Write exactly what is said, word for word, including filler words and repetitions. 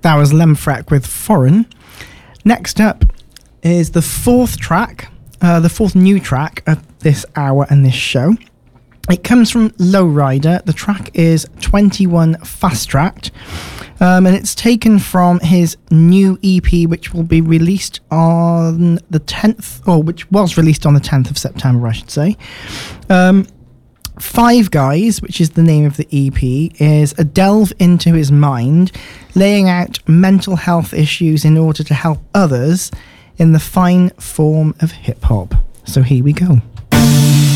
That was Lemfrek with Foreign. Next up is the fourth track, uh, the fourth new track of this hour and this show. It comes from Lowrider. The track is twenty-one Fast Tracked, um, and it's taken from his new E P, which will be released on the tenth, or which was released on the tenth of September, I should say. Um, Five Guys, which is the name of the E P, is a delve into his mind, laying out mental health issues in order to help others in the fine form of hip-hop. So here we go.